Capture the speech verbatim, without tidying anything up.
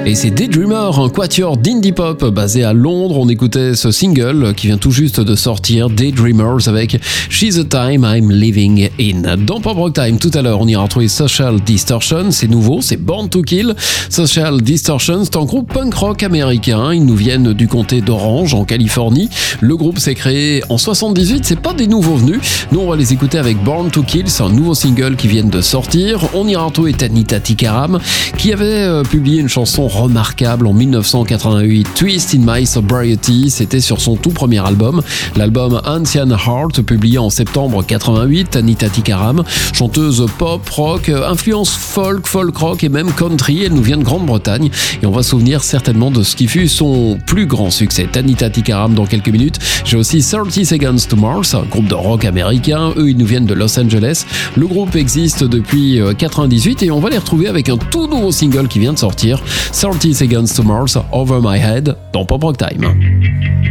Et c'est Daydreamer, un quatuor d'indie pop basé à Londres. On écoutait ce single qui vient tout juste de sortir, Daydreamers, avec She's a Time I'm Living In. Dans Pop Rock Time, tout à l'heure, on ira retrouver Social Distortion. C'est nouveau, c'est Born to Kill. Social Distortion, c'est un groupe punk rock américain. Ils nous viennent du comté d'Orange, en Californie. Le groupe s'est créé en soixante-dix-huit. C'est pas des nouveaux venus. Nous, on va les écouter avec Born to Kill. C'est un nouveau single qui vient de sortir. On ira retrouver Tanita Tikaram, qui avait euh, publié une chanson remarquable en dix-neuf cent quatre-vingt-huit, Twist in My Sobriety. C'était sur son tout premier album, l'album Ancient Heart, publié en septembre quatre-vingt-huit. Tanita Tikaram, chanteuse pop, rock, influence folk, folk rock et même country. Elle nous vient de Grande-Bretagne et on va se souvenir certainement de ce qui fut son plus grand succès. Tanita Tikaram dans quelques minutes. J'ai aussi thirty Seconds to Mars, un groupe de rock américain. Eux, ils nous viennent de Los Angeles. Le groupe existe depuis quatre-vingt-dix-huit et on va les retrouver avec un tout nouveau single qui vient de sortir, thirty Seconds to Mars, Over My Head, dans Pop Rock Time.